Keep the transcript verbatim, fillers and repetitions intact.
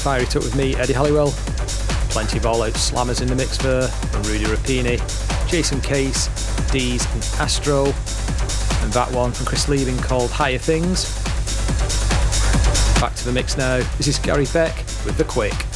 Fiery Tuck with me, Eddie Halliwell. Plenty of all-out slammers in the mix there, from Rudy Rapini, Jason Case, Deez and Astro, and that one from Chris Liebing called Higher Things. Back to the mix now. This is Gary Beck with The Quake.